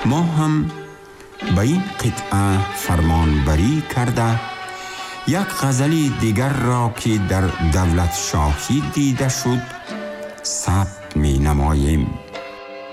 ما هم به این قطعه فرمانبری کرده یک غزل دیگر را که در دولت شاهی دیده شد ثبت می نماییم.